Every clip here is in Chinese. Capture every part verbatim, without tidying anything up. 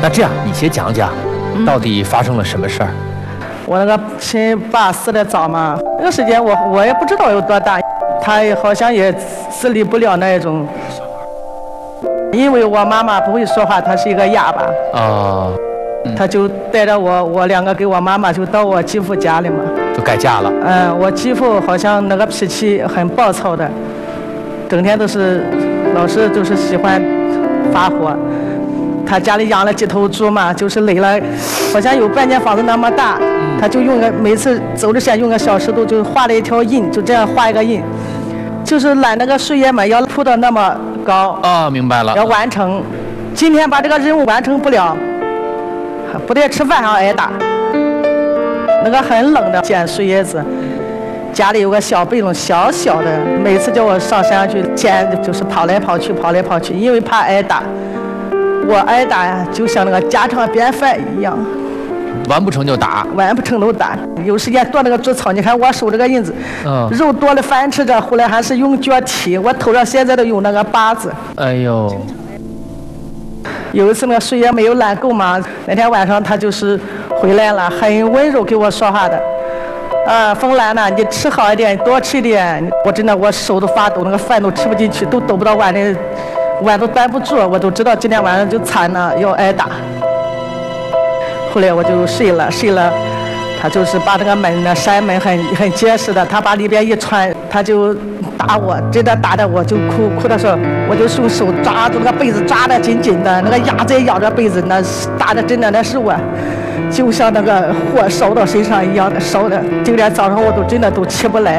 那这样，你先讲讲，到底发生了什么事儿？ 我那个亲爸死得早嘛，那个时间我我也不知道有多大，他好像也自理不了那一种。因为我妈妈不会说话，她是一个哑巴。 哦。嗯、 他就带着我，我两个给我妈妈就到我继父家里嘛。 就改嫁了。 嗯，我继父好像那个脾气很暴躁的，整天都是老是就是喜欢发火。他家里养了几头猪嘛，就是垒了，好像有半间房子那么大，嗯、他就用个每次走之前用个小石头就画了一条印，就这样画一个印，就是揽那个树叶嘛，要铺到那么高。 哦，明白了。 要完成，今天把这个任务完成不了，不得吃饭还要挨打。那个很冷的捡树叶子，家里有个小背篓，小小的，每次叫我上山去捡，就是跑来跑去，跑来跑去，因为怕挨打。我挨打呀，就像那个家常便饭一样， 完不成就打， 完不成都打。有时间剁那个猪草，你看我手这个印子，嗯，肉剁了翻吃着，后来还是用脚踢，我头上现在都有那个疤子。 哎呦！ 有一次那个树叶没有揽够嘛，那天晚上他就是回来了，很温柔给我说话的。啊，凤兰呐，你吃好一点，多吃一点。我真的我手都发抖，那个饭都吃不进去，都抖不到碗里。碗都端不住，我都知道今天晚上就惨了，要挨打。后来我就睡了，睡了，他就是把那个门呢，山门很很结实的，他把里边一穿，他就打我，真的打的我就哭，哭的时候我就用手抓住那个被子，抓得紧紧的，那个牙在咬着被子，那打的真的那是我，就像那个火烧到身上一样的烧的，今天早上我都真的都起不来。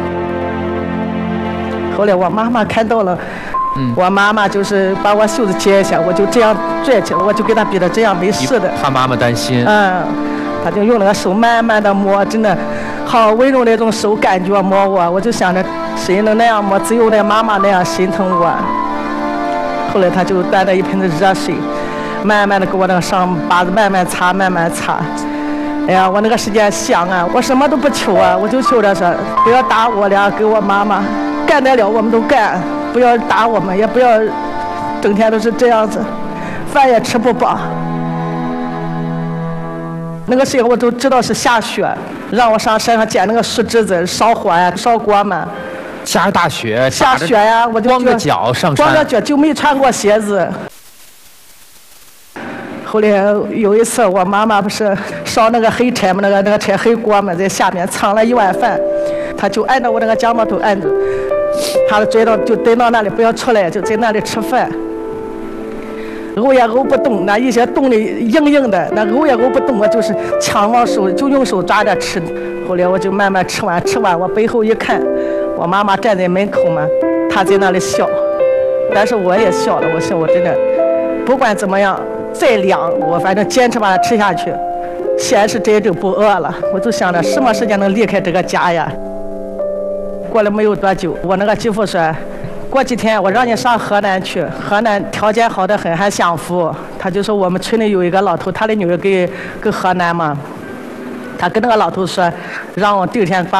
后来我妈妈看到了。嗯、我妈妈就是把我袖子解一下，我就这样拽起来，我就给她比的这样没事的。 怕妈妈担心。 嗯，她就用那个手慢慢的摸，真的好温柔那种手感觉摸我，我就想着谁能那样摸，只有那妈妈那样心疼我。后来她就端着一盆子热水，慢慢的给我那个伤疤子慢慢擦，慢慢擦。哎呀，我那个时间想啊，我什么都不求啊，我就求着说不要打我俩，给我妈妈干得了我们都干。不要打我们，也不要整天都是这样子，饭也吃不饱。那个时候我都知道是下雪，让我上山上捡那个树枝子烧火呀、烧锅嘛。 下着大雪， 下雪呀，我就光着脚上山， 光着脚就没穿过鞋子。后来有一次，我妈妈不是烧那个黑柴嘛，那个那个柴黑锅嘛，在下面藏了一碗饭，她就按照我那个肩膀头按住。他追到就蹲到那里不要出来，就在那里吃饭，揉也揉不动，那一些冻的硬硬的，那揉也揉不动，我就是强往手就用手抓着吃。后来我就慢慢吃完，吃完我背后一看，我妈妈站在门口嘛，她在那里笑，但是我也笑了，我说我真的不管怎么样再凉，我反正坚持把它吃下去，先是真正不饿了，我就想着什么时间能离开这个家呀。过了没有多久，我那个继父说，过几天我让你上河南去，河南条件好得很，还享福。他就说我们村里有一个老头，他的女儿给给河南嘛，他跟那个老头说，让我第二天把